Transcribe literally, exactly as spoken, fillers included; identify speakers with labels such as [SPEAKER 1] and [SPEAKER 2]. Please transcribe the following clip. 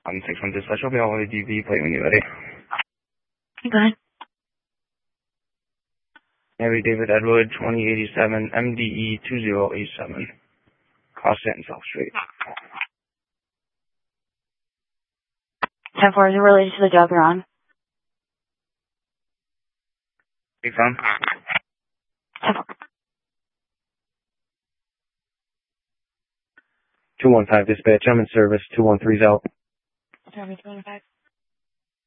[SPEAKER 1] Um, six one dispatch, I'll be all the D V plate when you're ready.
[SPEAKER 2] Go ahead.
[SPEAKER 1] Harry David Edward, twenty eighty-seven, M D E two zero eight seven. Cross Stanton South Street.
[SPEAKER 2] ten four, is it related to the job you're on?
[SPEAKER 1] You from?
[SPEAKER 2] ten four.
[SPEAKER 3] two one five dispatch, I'm in service, two one three's out.
[SPEAKER 2] Service one five.